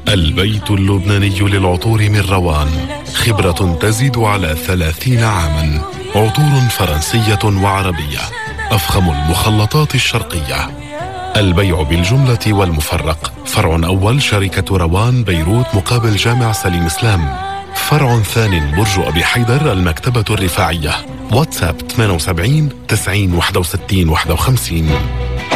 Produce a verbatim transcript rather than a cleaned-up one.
البيت اللبناني للعطور من روان، خبرة تزيد على ثلاثين عاما. عطور فرنسية وعربية، أفخم المخلطات الشرقية. البيع بالجملة والمفرق. فرع أول شركة روان بيروت مقابل جامع سليم إسلام. فرع ثاني برج أبي حيدر المكتبة الرفاعية. واتساب ثمانية وسبعين تسعين واحد وستين واحد وخمسين.